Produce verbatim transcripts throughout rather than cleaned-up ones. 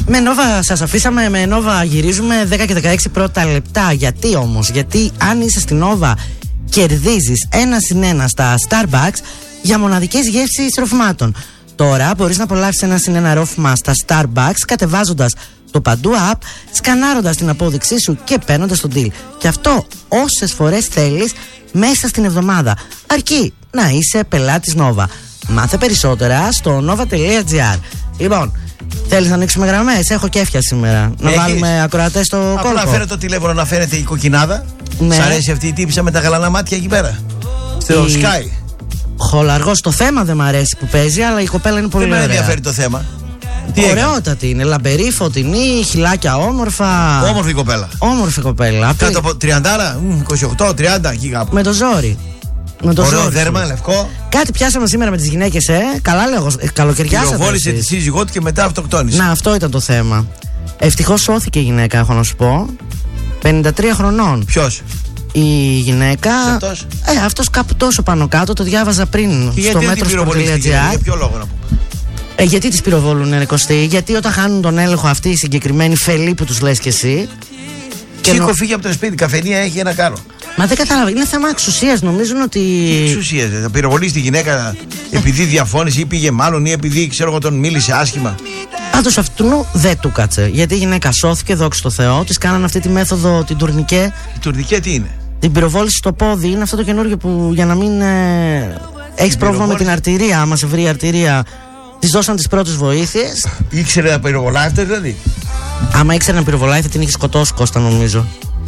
Με Νόβα σας αφήσαμε, με Νόβα γυρίζουμε δέκα και δεκαέξι πρώτα λεπτά. Γιατί όμως? Γιατί αν είσαι στην Νόβα κερδίζεις ένα συν ένα στα Starbucks για μοναδικές γεύσεις ροφημάτων. Τώρα μπορείς να απολαύσεις ένα συν ένα ρόφημα στα Starbucks κατεβάζοντας το Παντού app, σκανάροντας την απόδειξή σου και παίρνοντας τον deal. Και αυτό όσες φορές θέλεις μέσα στην εβδομάδα. Αρκεί να είσαι πελάτης Nova. Μάθε περισσότερα στο nova τελεία gr. Λοιπόν, θέλεις να ανοίξουμε γραμμές? Έχω κέφια σήμερα. Να Έχεις. βάλουμε ακροατές στο κόλπο. Απλά φέρε το τηλέφωνο να φαίνεται η κοκκινάδα. Ναι. Σ' αρέσει αυτή η τύπισσα με τα γαλανά μάτια εκεί πέρα? Στο Η... Sky. Χολαργός, το θέμα δεν μ' αρέσει που παίζει, αλλά η κοπέλα είναι πολύ δεν ωραία. Δεν με ενδιαφέρει το θέμα. Ωραιότατη είναι, λαμπερή, φωτεινή, χιλάκια όμορφα. Όμορφη κοπέλα. Όμορφη κοπέλα. Κάτω από τριάντα, είκοσι οκτώ, τριάντα εκεί κάπου. Με το ζόρι. Με το Ωραίο ζόρι. δέρμα, λευκό. Κάτι πιάσαμε σήμερα με τις γυναίκες, ε. Καλά λέγω, ε, καλοκαιριάσατε. Πυροβόλησε τη εσείς. σύζυγό του και μετά αυτοκτόνησε. Να, αυτό ήταν το θέμα. Ευτυχώς σώθηκε η γυναίκα, έχω να σου πω. πενήντα τρία χρονών. Ποιος? Η γυναίκα. Αυτός? Ε, αυτός κάπου τόσο πάνω κάτω, το διάβαζα πριν Και στο γιατί δεν την πυροβολήθηκε? Για ποιο λόγο να πούμε? Ε, γιατί τις πυροβολούν, ρε Κωστή? Γιατί όταν χάνουν τον έλεγχο αυτοί οι συγκεκριμένοι φελοί που τους λες κι εσύ. Τσίκο, νο... φύγει από το σπίτι, καφενεία έχει ένα κάρο. Μα δεν κατάλαβα, είναι θέμα εξουσίας. Νομίζουν ότι. Εξουσία. Θα πυροβολήσει τη γυναίκα επειδή διαφώνησε ή πήγε μάλλον ή επειδή ξέρω εγώ τον μίλησε άσχημα. Πάντως αυτού δεν του κάτσε. Γιατί η γυναίκα σώθηκε, δόξα τω Θεώ. Της κάνανε αυτή τη μέθοδο, την τουρνικέ. Η τουρνικέ τι είναι? Την πυροβόληση στο πόδι. Είναι αυτό το καινούργιο που για να μην ε, έχεις πρόβλημα με την αρτηρία, άμα σε βρει η αρτηρία, της δώσαν τις πρώτες βοήθειες. Ήξερε να πυροβολάει αυτό δηλαδή? Άμα ήξερε να πυροβολάει θα την είχε σκοτώσει, Κώστα, νομίζω.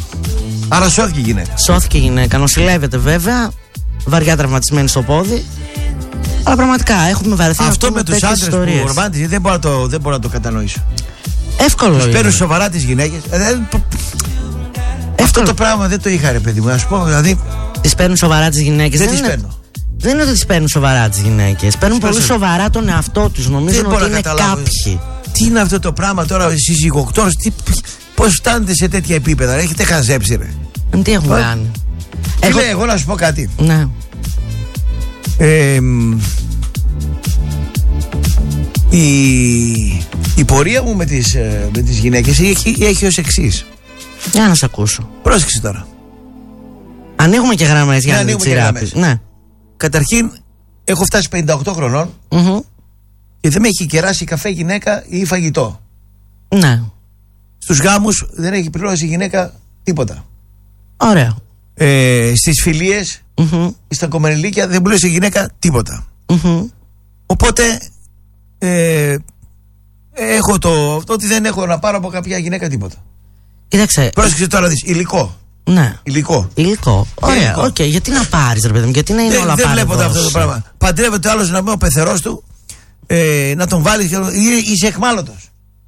Άρα σώθηκε η γυναίκα. Σώθηκε η γυναίκα. Νοσηλεύεται βέβαια. Βαριά τραυματισμένη στο πόδι. Αλλά πραγματικά έχουμε βαρεθεί. Αυτό με τους άντρες που ορμάντιζε δεν μπορώ να το, δεν μπορώ να το κατανοήσω. Εύκολο τους είναι. παίρνουν σοβαρά τις γυναίκες. Ε, αυτό το πράγμα δεν το είχα, ρε παιδί μου. Να σου πω, δηλαδή. Τις παίρνουν σοβαρά τις γυναίκες. Δεν, δεν τις είναι... παίρνω. Δεν είναι ότι τις παίρνουν σοβαρά τις γυναίκες. Παίρνουν πολύ παίρνουν... σοβαρά τον εαυτό τους. Νομίζουν ότι είναι κάποιοι. Τι είναι αυτό το πράγμα τώρα, συζυγοκτός, πώς φτάνετε σε τέτοια επίπεδα? Έχετε χαζέψει, ρε. Τι έχουμε κάνει? Εγώ... Λέει, εγώ να σου πω κάτι. Ναι. Ε, η, η πορεία μου με τις, με τις γυναίκες έχει, έχει ως εξής. Για να σε ακούσω. Πρόσεξε τώρα. Ανοίγουμε και γραμμές για να μην τσιράπεις. Ναι. Καταρχήν έχω φτάσει πενήντα οκτώ χρονών mm-hmm. και δεν με έχει κεράσει καφέ γυναίκα ή φαγητό. Ναι. Στους γάμους δεν έχει πληρώσει η γυναίκα τίποτα. Ωραία. Ε, στις φιλίες mm-hmm. στα κομμενιλίκια δεν πλήρωσε η γυναίκα τίποτα. Mm-hmm. Οπότε ε, έχω το, το ότι δεν έχω να πάρω από κάποια γυναίκα τίποτα. Κοίταξε. Πρόσεξε τώρα δεις, υλικό. Ναι. Υλικό. Υλικό. Ωραία, οκ. Okay. Γιατί να πάρεις, ρε παιδί μου, γιατί να είναι δεν, όλα δεν πάρα βλέπω δόση. αυτό το πράγμα. Παντρεύεται ο άλλος να είμαι ο πεθερός του, ε, να τον βάλει. Είσαι εχμάλωτος.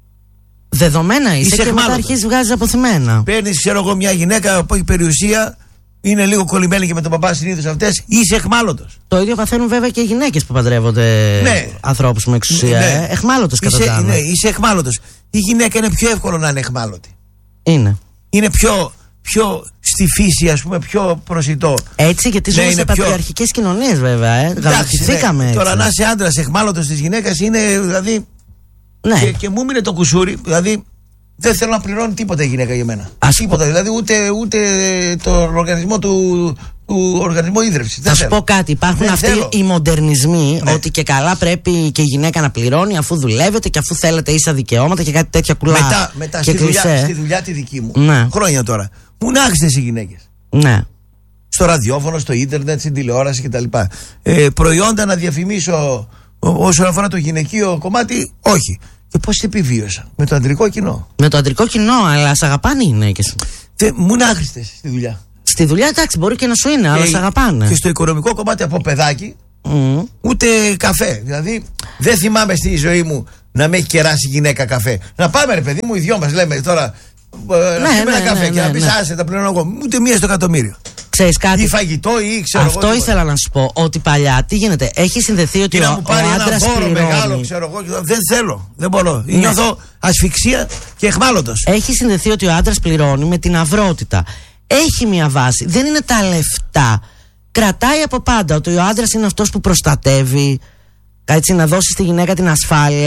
Δεδομένα είσαι, είσαι και μετά αρχίζεις βγάζεις αποθυμένα. Παίρνεις, ξέρω εγώ, μια γυναίκα που έχει περιουσία, είναι λίγο κολλημένη και με τον παπά συνήθως αυτές, είσαι εχμάλωτος. Το ίδιο παθαίνουν βέβαια και οι γυναίκες που παντρεύονται ναι. ανθρώπους με εξουσία. Ναι. Ε. Εχμάλωτος κατά είσαι, τα ναι, είσαι εχμάλωτος. Η γυναίκα είναι πιο εύκολο να είναι εχμάλωτη. Είναι. Είναι πιο, πιο στη φύση, ας πούμε, πιο προσιτό. Έτσι, γιατί ζούμε ναι, σε πατριαρχικές πιο... κοινωνίες, βέβαια. Ε. Γαλακτηθήκαμε ναι. έτσι. Τώρα να είσαι άντρας εχμάλωτος της γυναίκας είναι δηλαδή. Ναι. Και, και μου έμεινε το κουσούρι, δηλαδή. Δεν θέλω να πληρώνει τίποτα η γυναίκα για μένα. Ας τίποτα, πω... δηλαδή ούτε, ούτε το οργανισμό του, του οργανισμό ίδρυυσης. Θα σου πω κάτι. Υπάρχουν δεν αυτοί θέλω. οι μοντερνισμοί ναι. ότι και καλά πρέπει και η γυναίκα να πληρώνει αφού δουλεύετε και αφού θέλετε ίσα δικαιώματα και κάτι τέτοια κουλά. Μετά, μετά και στη, δουλειά, στη δουλειά τη δική μου, ναι. χρόνια τώρα, μου είναι άχρηστες οι γυναίκες. Ναι. Στο ραδιόφωνο, στο ίντερνετ, στην τηλεόραση κτλ. Ε, προϊόντα να διαφημίσω όσον αφορά το γυναικείο κομμάτι, όχι. Και πώς επιβίωσα? Με το αντρικό κοινό. Με το αντρικό κοινό, αλλά σ' αγαπάνε οι γυναίκες. Μου είναι άχρηστες στη δουλειά. Στη δουλειά, εντάξει, μπορεί και να σου είναι, και αλλά σ' αγαπάνε. Και στο οικονομικό κομμάτι από παιδάκι, mm. ούτε καφέ. Δηλαδή, δεν θυμάμαι στη ζωή μου να με έχει κεράσει γυναίκα καφέ. Να πάμε, ρε παιδί μου, οι δυο μας λέμε τώρα. Ναι, να πιούμε ναι, ένα καφέ ναι, και ναι, να πει ναι. άσε, τα πληρώνω εγώ. Ούτε μία στο εκατομμύριο. Ξέρεις κάτι. Ή φαγητό ή ξέρω αυτό εγώ. ήθελα να σου πω. Ότι παλιά τι γίνεται. Έχει συνδεθεί ότι να ο, μου πάρει ο άντρας ένα δώρο πληρώνει. μεγάλο, ξέρω εγώ. Δεν θέλω. Δεν μπορώ. Ναι. Νιώθω ασφυξία και εχμάλωτος. Έχει συνδεθεί ότι ο άντρας πληρώνει με την αυρότητα. Έχει μια βάση. Δεν είναι τα λεφτά. Κρατάει από πάντα ότι ο άντρας είναι αυτός που προστατεύει. Έτσι, να δώσει στη γυναίκα την ασφάλεια.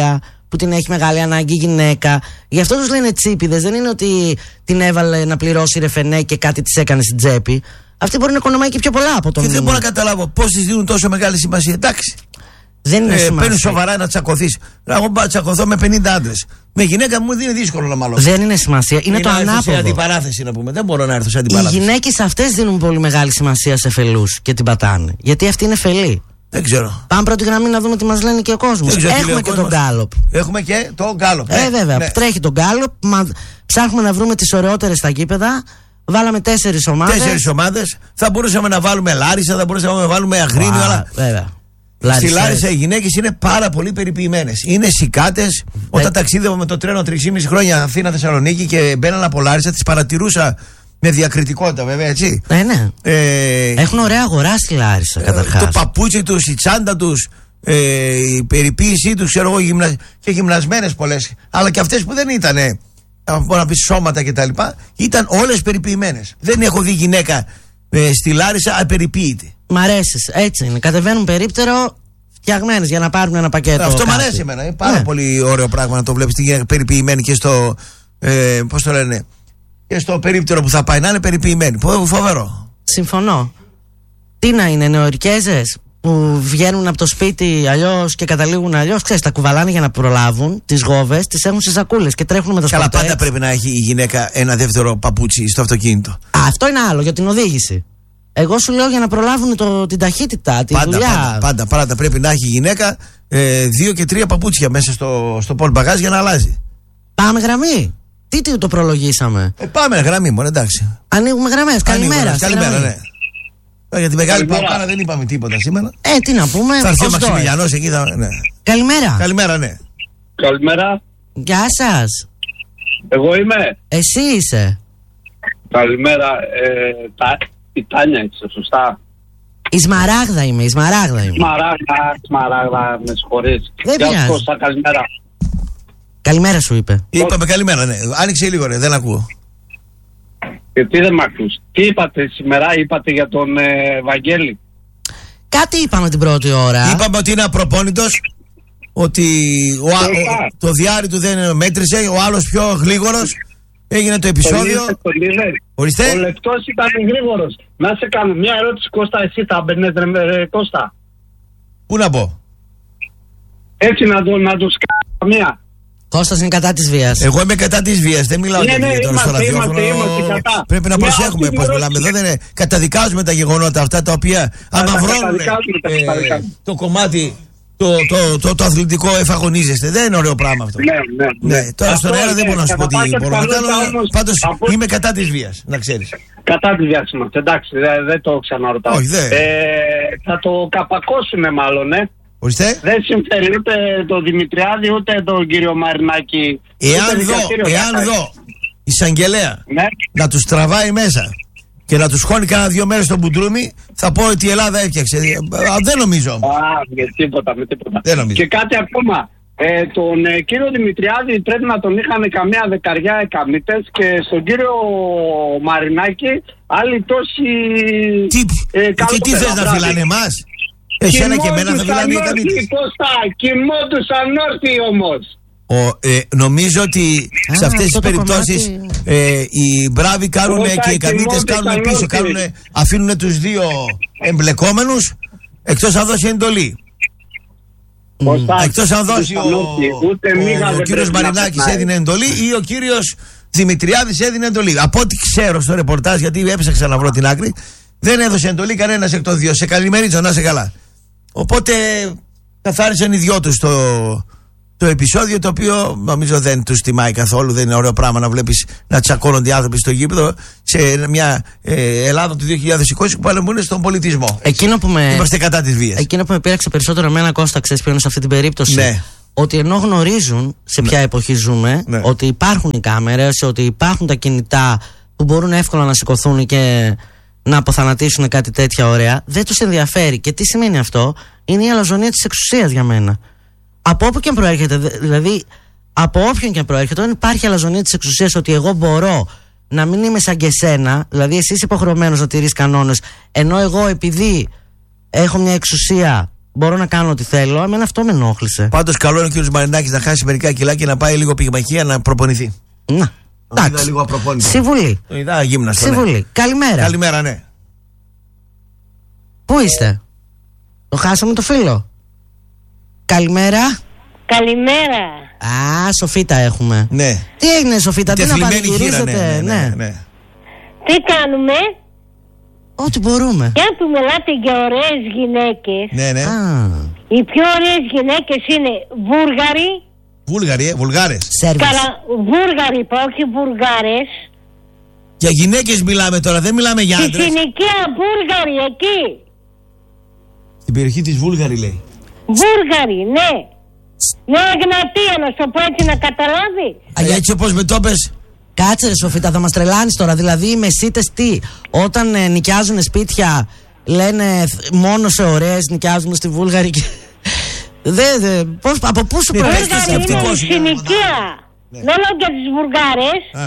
που την έχει μεγάλη ανάγκη η γυναίκα. Γι' αυτό τους λένε τσίπηδες. Δεν είναι ότι την έβαλε να πληρώσει ρεφενέ και κάτι της έκανε στην τσέπη. Αυτή μπορεί να οικονομάει και πιο πολλά από τον. Και δεν μπορώ να καταλάβω πώς της δίνουν τόσο μεγάλη σημασία. Εντάξει. Δεν είναι ε, παίρνει σοβαρά να τσακωθείς. Εγώ πάω τσακωθώ με πενήντα άντρες. Με γυναίκα μου είναι δύσκολο να μαλώσω. Δεν είναι σημασία. Είναι, είναι το ανάποδο. Σε αντιπαράθεση να πούμε. Δεν μπορώ να έρθω σε αντιπαράθεση. Οι γυναίκες αυτές δίνουν πολύ μεγάλη σημασία σε φελούς και την πατάνε. Γιατί αυτή είναι φελή. Δεν ξέρω. Πάμε πρώτη γραμμή να δούμε τι μας λένε και ο κόσμος. Έχουμε και τον Γκάλοπ. Έχουμε και τον Γκάλοπ. Ε, βέβαια. Ναι. Τρέχει τον Γκάλοπ. Ψάχνουμε να βρούμε τις ωραιότερες στα γήπεδα. Βάλαμε τέσσερις ομάδες. Τέσσερις ομάδες. Θα μπορούσαμε να βάλουμε Λάρισα, θα μπορούσαμε να βάλουμε Αγρίνιο. Αλλά... Βέβαια. Στη Λάρισα οι γυναίκες είναι πάρα πολύ περιποιημένες. Είναι σικάτες. Ε... Όταν ταξίδευα με το τρένο τρία και μισό χρόνια Αθήνα-Θεσσαλονίκη και μπαίναν από Λάρισα, τις παρατηρούσα με διακριτικότητα, βέβαια, έτσι. Ε, ναι. Ε... Έχουν ωραία αγορά στη Λάρισα, καταρχάς. Ε, το παπούτσι τους, η τσάντα τους, ε, η περιποίησή τους, ξέρω εγώ, γυμνα... και γυμνασμένες πολλές. Αλλά και αυτές που δεν ήταν, μπορώ να πει σώματα κτλ. Ήταν όλες περιποιημένες. Δεν έχω δει γυναίκα ε, στη Λάρισα απεριποίητη. Μ' αρέσει, έτσι είναι. Κατεβαίνουν περίπτερο φτιαγμένες για να πάρουν ένα πακέτο. Αυτό κάτι. Μ' αρέσει εμένα. Είναι πάρα ναι. πολύ ωραίο πράγμα να το βλέπεις τη γυναίκα περιποιημένη και στο. Ε, πώς το λένε. Και στο περίπτερο που θα πάει να είναι περιποιημένη. Φοβερό. Συμφωνώ. Τι να είναι, νεοειρικέζες που βγαίνουν από το σπίτι αλλιώς και καταλήγουν αλλιώς. Ξέρεις, τα κουβαλάνε για να προλάβουν τις γόβες, τις έχουν στις σακούλες και τρέχουν με το σπατέ. Καλά, πάντα πρέπει να έχει η γυναίκα ένα δεύτερο παπούτσι στο αυτοκίνητο. Α, αυτό είναι άλλο για την οδήγηση. Εγώ σου λέω για να προλάβουν το, την ταχύτητα, τη πάντα, δουλειά. Πάντα, πάντα, πάντα πρέπει να έχει η γυναίκα ε, δύο και τρία παπούτσια μέσα στο, στο πορτμπαγάζ για να αλλάζει. Πάμε γραμμή. Τι, τι το προλογίσαμε. Ε, πάμε γραμμή μόνο, εντάξει. Ανοίγουμε γραμμές. Καλημέρα. Καλημέρα, ναι. Για τη μεγάλη παπάρα δεν είπαμε τίποτα σήμερα. Ε, τι να πούμε. Θα έρθει ο Μαξιμιλιανός εκεί. Θα... Ναι. Καλημέρα. Καλημέρα, ναι. Καλημέρα. Γεια σας. Εγώ είμαι. Εσύ είσαι. Καλημέρα. Ε, τα... Η Τάνια είσαι, σωστά. Η Σμαράγδα είμαι, η Σμαράγδα είμαι. Σμαράγδα, Σμαράγδα, με συγχωρείς. Δεν πειράζει. Κώστα, καλημέρα. Καλημέρα σου είπε. Είπαμε καλημέρα, ναι. Άνοιξε λίγο, ρε, δεν ακούω. Γιατί δεν μ' ακούς. Τι είπατε σήμερα, είπατε για τον ε, Βαγγέλη. Κάτι είπαμε την πρώτη ώρα. Είπαμε ότι είναι απροπόνητος, ότι ο, ο, το διάρρη του δεν μέτρησε, ο άλλος πιο γλίγορος. Έγινε το επεισόδιο. Ορίστε. Ο λεπτός ήταν γρήγορος. Να σε κάνω μια ερώτηση, Κώστα, εσύ θα μπαινες, ρε Κώστα. Πού να πω. Έτσι να το, να το σκάω μία. Κώστας είναι κατά της βίας. Εγώ είμαι κατά της βίας. Δεν μιλάω ναι, για ναι, βία τώρα στο ραδιόφωνο. Πρέπει να μια προσέχουμε πώς μιλάμε. Εδώ δεν είναι. Καταδικάζουμε τα γεγονότα αυτά τα οποία αμαυρώνουν ε, το κομμάτι. Το, το, το, το αθλητικό εφαγωνίζεστε. Δεν είναι ωραίο πράγμα αυτό. Ναι, ναι, ναι. ναι. Τώρα στον αέρα δεν μπορώ να σου πω τι μπορώ να κάνω. Πάντως είμαι κατά της βίας, να ξέρεις. Κατά της βίας είμαστε. Εντάξει, δεν δε το ξαναρωτάω. Όχι, δεν. Ε, θα το καπακώσουνε μάλλον, ε. Ορίστε. Δεν συμφέρει ούτε τον Δημητριάδη ούτε τον κύριο Μαρινάκη. Εάν δω, εάν δω εισαγγελέα ναι. να τους τραβάει μέσα και να τους χώνει κάνα δύο μέρες στο μπουντρούμι, θα πω ότι η Ελλάδα έφτιαξε. Α, δεν νομίζω. Α, με τίποτα, με τίποτα. Δεν νομίζω. Και κάτι ακόμα. Ε, τον ε, κύριο Δημητριάδη πρέπει να τον είχαν καμιά δεκαριά εκαμίτες και στον κύριο Μαρινάκη άλλοι τόσοι. Τι, ε, και τι θες να φυλάνε εμάς? Εσένα και εμένα θα φυλάνε οι εκαμίτες. Κώστα, κοιμόντουσαν όρθιοι όμως. Ο, ε, νομίζω ότι Α, σε αυτές τις περιπτώσεις ε, οι μπράβοι κάνουν και οι καμίτες κάνουν πίσω, κάνουνε, αφήνουν τους δύο εμπλεκόμενους εκτός αν δώσει εντολή. Mm. Εκτός αν δώσει ο, ο, ο, ο κύριος Μαρινάκης έδινε εντολή ή ο κύριος Δημητριάδης έδινε εντολή. Από ό,τι ξέρω στο ρεπορτάζ, γιατί έψαξα να βρω την άκρη, δεν έδωσε εντολή κανένας εκ των δύο. Σε καλημερίζω, να είσαι καλά. Οπότε καθάρισαν οι δυο τους το, το επεισόδιο, το οποίο νομίζω δεν τους τιμάει καθόλου. Δεν είναι ωραίο πράγμα να βλέπεις να τσακώνονται οι άνθρωποι στο γήπεδο σε μια ε, Ελλάδα του δύο χιλιάδες είκοσι που παλαιμπούν στον πολιτισμό. Εκείνο που με, Είμαστε κατά της βίας. Εκείνο που με πείραξε περισσότερο εμένα, Κώστα, ξέρεις ποιο είναι σε αυτή την περίπτωση? Ναι. Ότι ενώ γνωρίζουν σε ποια ναι. εποχή ζούμε, ναι. ότι υπάρχουν οι κάμερες, ότι υπάρχουν τα κινητά που μπορούν εύκολα να σηκωθούν και να αποθανατήσουν κάτι τέτοια ωραία, δεν τους ενδιαφέρει. Και τι σημαίνει αυτό? Είναι η αλαζονία της εξουσίας για μένα. Από όπου και αν προέρχεται, δηλαδή από όποιον και αν προέρχεται, όταν υπάρχει αλαζονία της εξουσίας ότι εγώ μπορώ να μην είμαι σαν και εσένα, δηλαδή εσύ είσαι υποχρεωμένος να τηρείς κανόνες, ενώ εγώ επειδή έχω μια εξουσία μπορώ να κάνω ό,τι θέλω. Εμένα αυτό με ενόχλησε. Πάντως καλό είναι ο κύριος Μαρινάκης να χάσει μερικά κιλά και να πάει λίγο πυγμαχία να προπονηθεί. Να. Εντάξει. Λίγο απροπόνητο. Συμβουλή. Το είδα γύμναστο. Συμβουλή. Ναι. Καλημέρα. Καλημέρα, ναι. Πού είστε? Το χάσαμε το φίλο. Καλημέρα. Καλημέρα. Α, Σοφίτα έχουμε. Ναι. Τι έγινε, Σοφίτα, τι να πανηγυρίζετε? Ναι, ναι, ναι, ναι. Τι κάνουμε? Ό,τι μπορούμε. Για που μιλάτε για ωραίες γυναίκες. Ναι, ναι. Α, Οι πιο ωραίες γυναίκες είναι Βούλγαροι. Βούλγαροι, ε, Βουλγάρες. Σέρβις. Καλά, Βούλγαροι είπα, όχι Βουλγάρες. Για γυναίκες μιλάμε τώρα, δεν μιλάμε για Στη άντρες. Φινικία Βούλγαροι εκεί. Στην περιοχή της Βούλγαρη λέει. Βούλγαροι, ναι. Μια Εγνατία, να σου πω έτσι να καταλάβει. Α, για έτσι όπως με το πες. Κάτσε ρε Σοφίτα, θα μας τρελάνεις τώρα. Δηλαδή οι μεσίτες τι, όταν ε, νοικιάζουν σπίτια, λένε θ- μόνο σε ωραίες νοικιάζουν στη Βούλγαρη και... Δε, δε, πώς, από πού σου Ναι, προέρχεσαι πες Βούλγαροι αυτή είναι πώς η είναι, Φινικία. Ναι. Δεν λέω για τις Βουλγάρες. Α,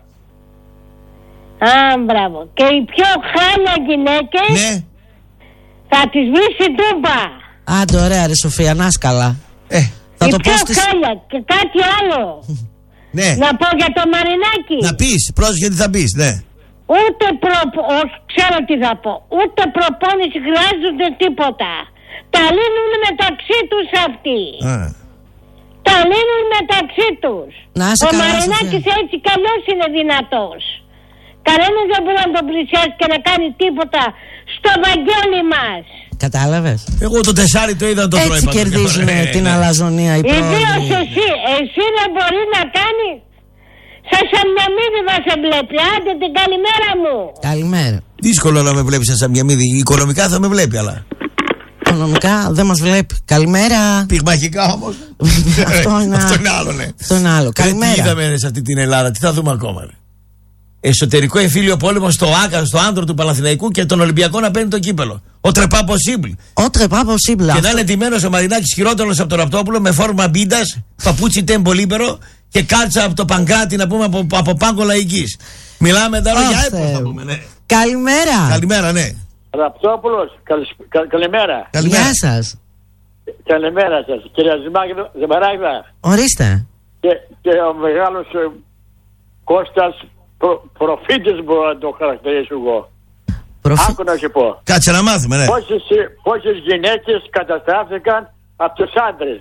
Α, μπράβο. Και οι πιο χάλια γυναίκες ναι. θα τις βρεις στην Τούμπα. Άντε ωραία ρε Σοφία, να είσαι καλά. Ε, Θα Οι το πιο πω στις... χάλια. Και κάτι άλλο. ναι. Να πω για το Μαρινάκι. Να πεις, πρόσεχε τι θα πεις, ναι. Ούτε προ... Όχι, ξέρω τι θα πω. Ούτε προπόνηση χρειάζονται τίποτα. Τα λύνουν μεταξύ τους αυτοί. Α. Τα λύνουν μεταξύ τους. Να είσαι Ο καλά, Μαρινάκης Σοφία. έτσι καλώς είναι δυνατός. Κανένας δεν μπορεί να τον πλησιάσει και να κάνει τίποτα στο βαγγέλι μας. Κατάλαβες. Εγώ το τεσάρι το είδα το τρώει. Έτσι κερδίζουν την αλαζονία οι Ιδίως πρόεδροι. εσύ, εσύ δεν μπορεί να κάνει. Σαν Σαμιαμίδη να σε βλέπει. Άντε την καλημέρα μου. Καλημέρα. Δύσκολο να με βλέπει σαν μια μύδη. Οικονομικά θα με βλέπει, αλλά. Οικονομικά δεν μας βλέπει. Καλημέρα. Πυγμαχικά όμως. Αυτό είναι Αυτό άλλο. είναι άλλο, ναι. Αυτό είναι άλλο. Ρε, τι Καλημέρα. είδαμε ρε, σε αυτή την Ελλάδα, τι θα δούμε ακόμα. Ρε. Εσωτερικό εμφύλιο πόλεμο στο Άκα, στο άντρο του Παναθηναϊκού και τον Ολυμπιακό να παίρνει το κύπελο. Ο τρεπά possible. Ότρε πάω σύμπλα. Και να είναι ντυμένος ο Μαρινάκης χειρότερος από τον Ραπτόπουλο με φόρμα μπίντας, παπούτσι τεμπολίπερο και κάλτσα από το Παγκράτη να πούμε από, από πάγκο λαϊκής. Μιλάμε τώρα για έπος θα πούμε, ναι. Καλημέρα. Καλημέρα, ναι. Ραπτόπουλος, καλησ- κα- καλημέρα. Καλημέρα. Γεια σας. Καλημέρα σας, κυρία Ζημαράγδα. Ορίστε. Και, και ο μεγάλος ε, Κώστας προ, προφήτης μπορώ να το χαρακτηρίσω εγώ. Προφη... Άκου να σου πω. Κάτσε να μάθουμε, ναι. Πόσες, ε, πόσες γυναίκες καταστράφηκαν από τους άντρες.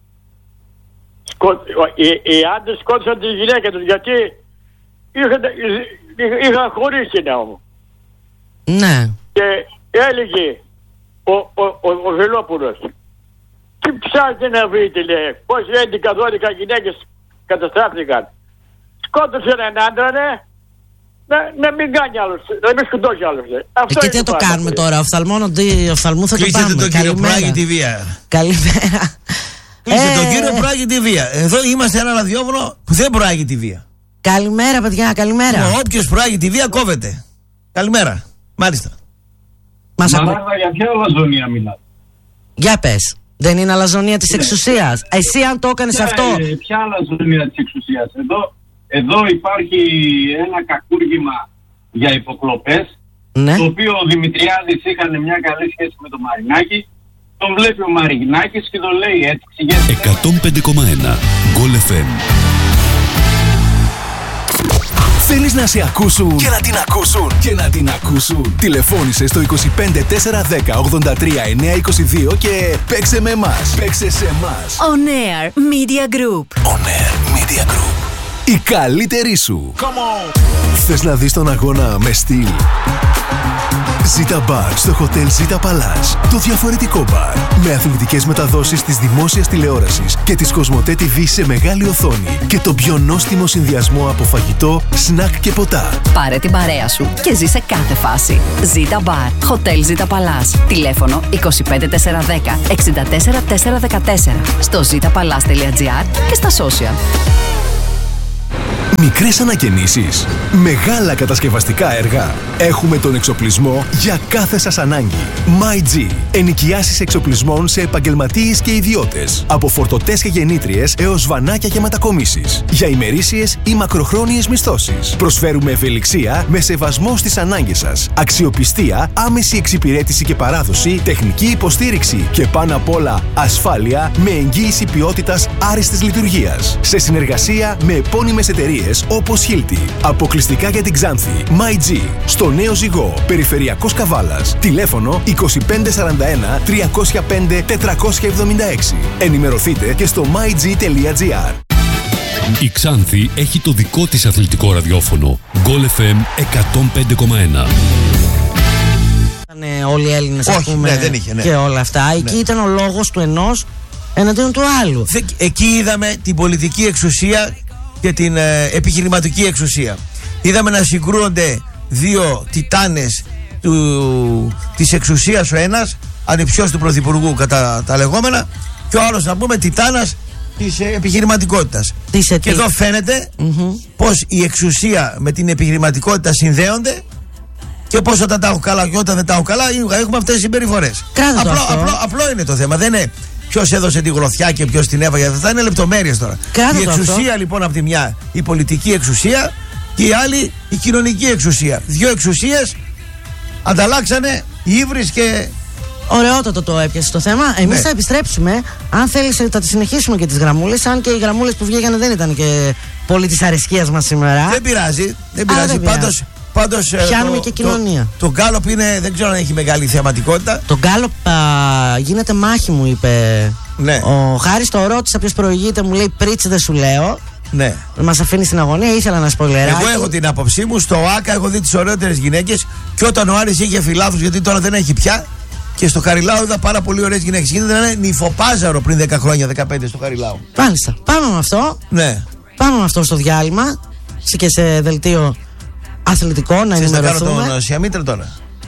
Σκο, οι, οι άντρες σκότωσαν τη γυναίκα τους γιατί είχαν, είχαν, είχαν χωρίσει να μου. Ναι. Και έλεγε ο, ο, ο, ο Βελόπουλος, τι ψάχνει να βρείτε, λέει, πως έντεκα δώδεκα γυναίκες καταστράφηκαν. Σκότωσε έναν άντρα, ναι, να, να μην κάνει άλλος, να μην σκοτώσει άλλος. Ναι. Αυτό Ε, και είναι τι το το πράγμα, κάνουμε ναι. τώρα, οφθαλμόνοντι, οφθαλμού θα το Κλείστε πάμε. τον κύριο Καλημέρα. Πράγη τη βία. Καλημέρα. Κλείστε Ε, τον κύριο Πράγη τη βία. Εδώ είμαστε ένα ραδιόφωνο που δεν προάγει τη βία. Καλημέρα παιδιά, καλημέρα. Όποιος προάγει τη βία κόβεται. Καλημέρα. Μάλιστα. Μας ακού... Μαράγδα, για ποια αλαζονία μιλάτε? Για πες. Δεν είναι αλαζονία της εξουσίας. Εσύ αν το έκανες Ποια, αυτό. ε, ποια αλαζονία της εξουσίας? Εδώ, εδώ υπάρχει ένα κακούργημα για υποκλοπές, Ναι. το οποίο ο Δημητριάδης είχαν μια καλή σχέση με τον Μαρινάκη. Τον βλέπει ο Μαρινάκης και τον λέει έτσι. Ξηγέστε. εκατόν πέντε κόμμα ένα Goal εφ εμ. Θέλεις να σε ακούσουν και να την ακούσουν και να την ακούσουν. Τηλεφώνησε στο είκοσι πέντε τετρακόσια δέκα ογδόντα τρία εννιακόσια είκοσι δύο και παίξε με εμάς. Παίξε σε εμάς. On Air Media Group. On Air Media Group. Η καλύτερη σου. Θες να δεις τον αγώνα με στυλ? Ζήτα Μπαρ στο Hotel Ζήτα Παλάς. Το διαφορετικό μπαρ. Με αθλητικές μεταδόσεις της δημόσιας τηλεόρασης και της Κοσμοτέ τι βι σε μεγάλη οθόνη. Και το πιο νόστιμο συνδυασμό από φαγητό, σνακ και ποτά. Πάρε την παρέα σου και ζήσε κάθε φάση. Ζήτα Μπαρ. Hotel Ζήτα Παλάς. Τηλέφωνο είκοσι πέντε τετρακόσια δέκα εξήντα τέσσερα τετρακόσια δεκατέσσερα. Στο ζήτα παλάς τελεία τζι άρ και στα social. Μικρές ανακαινήσεις, μεγάλα κατασκευαστικά έργα. Έχουμε τον εξοπλισμό για κάθε σας ανάγκη. MyG. Ενοικιάσεις εξοπλισμών σε επαγγελματίες και ιδιώτες. Από φορτωτές και γεννήτριες έως βανάκια και μετακομίσεις. Για ημερήσιες ή μακροχρόνιες μισθώσεις. Προσφέρουμε ευελιξία με σεβασμό στις ανάγκες σας. Αξιοπιστία, άμεση εξυπηρέτηση και παράδοση, τεχνική υποστήριξη και πάνω απ' όλα ασφάλεια με εγγύηση ποιότητας άριστης λειτουργίας. Σε συνεργασία με επώνυμες εταιρείες όπως Hilti. Αποκλειστικά για την Ξάνθη. MyG. Στο Νέο Ζυγό. Περιφερειακός Καβάλας. Τηλέφωνο είκοσι πέντε σαράντα ένα τριακόσια πέντε τετρακόσια εβδομήντα έξι. Ενημερωθείτε και στο myg τελεία gr. Η Ξάνθη έχει το δικό της αθλητικό ραδιόφωνο. Γκολ εφ εμ εκατόν πέντε κόμμα ένα. Ήταν όλοι οι Έλληνες, Όχι, ας πούμε, ναι, δεν είχε, ναι. και όλα αυτά. Ναι. Εκεί ήταν ο λόγος του ενός εναντίον του άλλου. Εκεί είδαμε την πολιτική εξουσία και την ε, επιχειρηματική εξουσία. Είδαμε να συγκρούονται δύο τιτάνες του, της εξουσίας, ο ένας ανιψιός του Πρωθυπουργού κατά τα λεγόμενα, και ο άλλος, να πούμε, τιτάνας της ε, επιχειρηματικότητας. Της και εδώ φαίνεται mm-hmm. πως η εξουσία με την επιχειρηματικότητα συνδέονται, και πως όταν τα έχω καλά και όταν δεν τα έχω καλά έχουμε αυτές τις συμπεριφορές. Απλό, απλό, απλό είναι το θέμα. Δεν είναι ποιος έδωσε τη γροθιά και ποιος την έβαγε. Αυτά είναι λεπτομέρειες τώρα. Κράτα η εξουσία αυτό. Λοιπόν από τη μια, η πολιτική εξουσία, και η άλλη η κοινωνική εξουσία. Δύο εξουσίες ανταλλάξανε ύβρις και... Ωραιότατο το έπιασε το θέμα. Εμείς ναι. θα επιστρέψουμε. Αν θέλεις θα τις συνεχίσουμε και τις γραμμούλες. Αν και οι γραμμούλες που βγήκαν δεν ήταν και πολύ της αρεσκίας μας σήμερα. Δεν πειράζει. Δεν πειράζει. Πάντως, πάντως πιάνουμε το, και κοινωνία. Το, το γκάλοπ είναι, δεν ξέρω αν έχει μεγάλη θεματικότητα. Το γκάλοπ γίνεται μάχη, μου είπε. Ναι. Ο Χάρης το ρώτησα ποιος προηγείται, μου λέει πρίτς δεν σου λέω. Ναι. Μας αφήνει στην αγωνία, ήθελα να σπολεράκι. Εγώ έχω την άποψή μου. Στο ΆΚΑ έχω δει τις ωραιότερες γυναίκες, και όταν ο Άρης είχε φιλάθλους, γιατί τώρα δεν έχει πια, και στο Χαριλάου είδα πάρα πολύ ωραίες γυναίκες. Γίνεται να είναι νυφοπάζαρο πριν δέκα χρόνια, δεκαπέντε στο Χαριλάου. Μάλιστα. Πάμε με αυτό. Ναι. Πάμε με αυτό στο διάλειμμα. Και σε δελτίο αθλητικό να ενημερωθούμε. Θα κάνω τον Σιαμίτρα τώρα.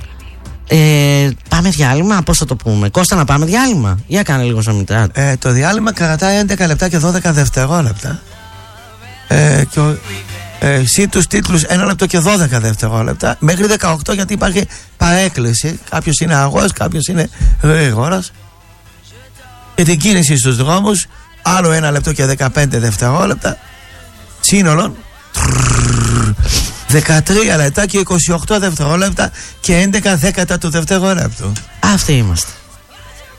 Ε, πάμε διάλειμμα, πώς θα το πούμε. Κώστα, να πάμε διάλειμμα. Για κάνε λίγο Σιαμίτρα. Ε, το διάλειμμα κρατάει έντεκα λεπτά και δώδεκα δευτερόλεπτα. Ε, και ο, ε, συν τους τίτλους ένα λεπτό και δώδεκα δευτερόλεπτα. Μέχρι δεκαοκτώ, γιατί υπάρχει παρέκκληση. Κάποιος είναι αγός, κάποιος είναι γρήγορος. Και την κίνηση στους δρόμους άλλο ένα λεπτό και δεκαπέντε δευτερόλεπτα. Σύνολο δεκατρία λεπτά και είκοσι οκτώ δευτερόλεπτα και έντεκα δέκατα του δευτερόλεπτου. Αυτοί είμαστε.